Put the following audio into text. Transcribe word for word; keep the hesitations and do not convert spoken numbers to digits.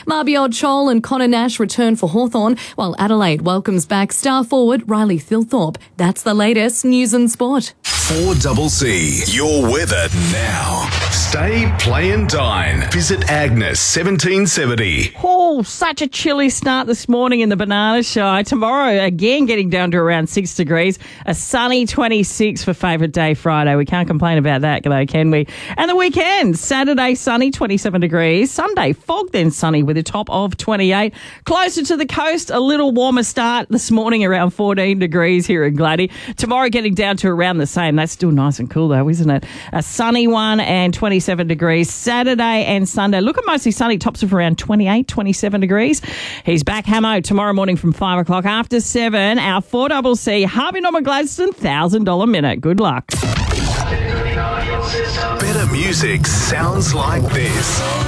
Marbiod Chol and Connor Nash return for Hawthorn, while Adelaide welcomes back star forward Riley Thilthorpe. That's the latest news and sport. four C C, your weather now. Stay, play and dine. Visit Agnes seventeen seventy. Oh, such a chilly start this morning in the Banana Shy. Tomorrow, again, getting down to around six degrees. A sunny twenty-six for favourite day Friday. We can't complain about that, though, can we? And the weekend, Saturday, sunny, twenty-seven degrees. Sunday, fog, then sunny with a top of twenty-eight. Closer to the coast, a little warmer start this morning, around fourteen degrees here in Gladdy. Tomorrow, getting down to around the same. That's still nice and cool, though, isn't it? A sunny one and twenty-seven degrees. Saturday and Sunday, look at mostly sunny, tops of around twenty-eight, twenty-seven degrees. He's back, Hamo, tomorrow morning from five o'clock. After seven, our four C C Harvey Norman Gladstone one thousand dollars minute. Good luck. Better music sounds like this.